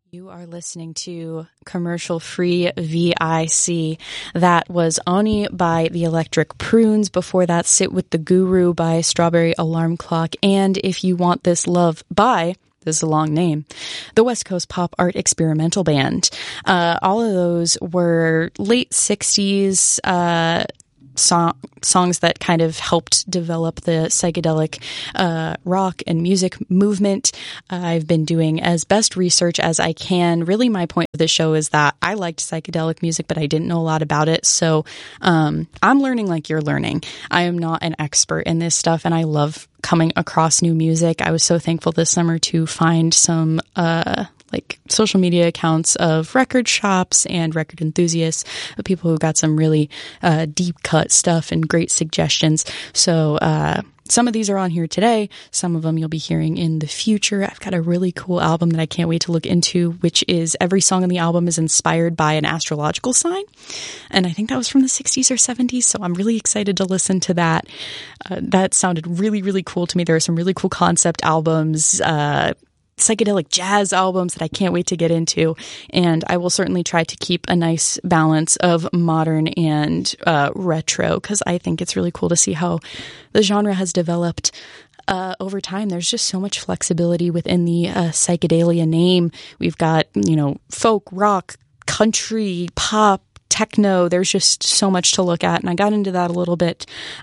You are listening to Commercial Free VIC. That was Oni by the Electric Prunes. Before that, Sit with the Guru by Strawberry Alarm Clock. And If You Want This Love by, this is a long name, the West Coast Pop Art Experimental Band. All of those were late 60s songs that kind of helped develop the psychedelic rock and music movement. I've been doing as best research as I can. Really, my point of the show is that I liked psychedelic music, but I didn't know a lot about it. So I'm learning like you're learning. I am not an expert in this stuff, and I love coming across new music. I was so thankful this summer to find some like social media accounts of record shops and record enthusiasts, of people who got some really deep cut stuff and great suggestions. So some of these are on here today. Some of them you'll be hearing in the future. I've got a really cool album that I can't wait to look into, which is every song on the album is inspired by an astrological sign. And I think that was from the 60s or 70s. So I'm really excited to listen to that. That sounded really, really cool to me. There are some really cool concept albums, psychedelic jazz albums that I can't wait to get into. And I will certainly try to keep a nice balance of modern and retro, because I think it's really cool to see how the genre has developed over time. There's just so much flexibility within the psychedelia name. We've got, folk, rock, country, pop, techno. There's just so much to look at. And I got into that a little bit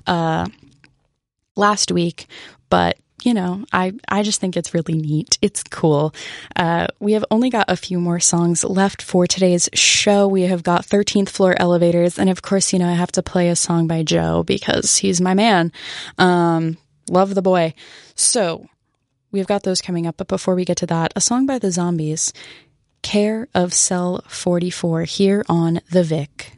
last week, but I just think it's really neat. It's cool. We have only got a few more songs left for today's show. We have got 13th Floor Elevators. And of course, I have to play a song by Joe because he's my man. Love the boy. So we've got those coming up. But before we get to that, a song by the Zombies, Care of Cell 44, here on The Vic.